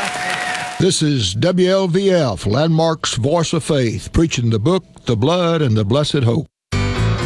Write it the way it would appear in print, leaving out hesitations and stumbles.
This is WLVF, Landmark's Voice of Faith, preaching the book, the blood, and the blessed hope.